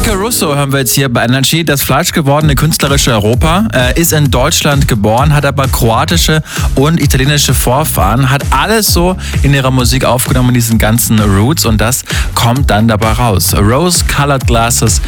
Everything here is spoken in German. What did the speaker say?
Caruso hören wir jetzt hier bei Energy. Das fleischgewordene künstlerische Europa ist in Deutschland geboren, hat aber kroatische und italienische Vorfahren, hat alles so in ihrer Musik aufgenommen, diesen ganzen Roots, und das kommt dann dabei raus. Rose Colored Glasses